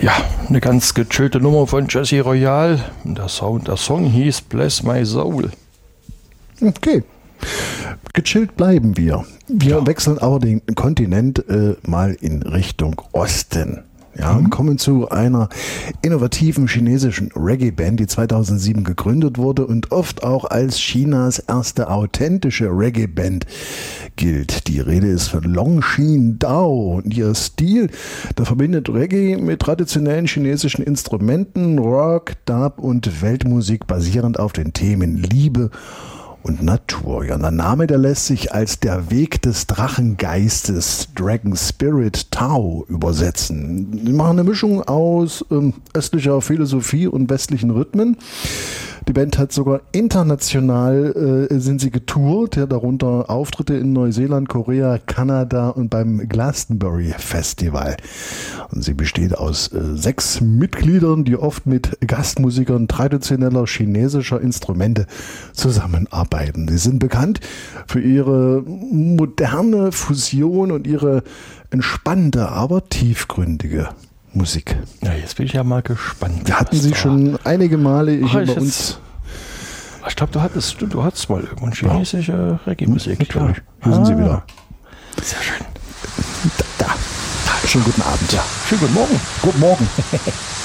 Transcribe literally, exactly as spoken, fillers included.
Ja, eine ganz gechillte Nummer von Jesse Royal. Der Sound, der Song hieß Bless My Soul. Okay. Gechillt bleiben wir. Wir ja. wechseln aber den Kontinent äh, mal in Richtung Osten. Ja, und kommen zu einer innovativen chinesischen Reggae-Band, die zweitausendsieben gegründet wurde und oft auch als Chinas erste authentische Reggae-Band gilt. Die Rede ist von Longshin Dao und ihr Stil, der verbindet Reggae mit traditionellen chinesischen Instrumenten, Rock, Dub und Weltmusik basierend auf den Themen Liebe und Natur. Ja, der Name, der lässt sich als der Weg des Drachengeistes, Dragon Spirit Tao, übersetzen. Die machen eine Mischung aus ähm, östlicher Philosophie und westlichen Rhythmen. Die Band hat sogar international äh, sind sie getourt, ja, darunter Auftritte in Neuseeland, Korea, Kanada und beim Glastonbury Festival. Und sie besteht aus äh, sechs Mitgliedern, die oft mit Gastmusikern traditioneller chinesischer Instrumente zusammenarbeiten. Sie sind bekannt für ihre moderne Fusion und ihre entspannte, aber tiefgründige Musik. Ja, jetzt bin ich ja mal gespannt. Wir hatten sie schon einige Male hier bei uns. Ich glaube, du hattest, du, du hattest mal irgendwann chinesische ja. Reggae-Musik. Ja, klar. Hier ah. sind sie wieder. Sehr schön. Da, da. Schönen guten Abend. Ja. Schönen guten Morgen. Guten Morgen.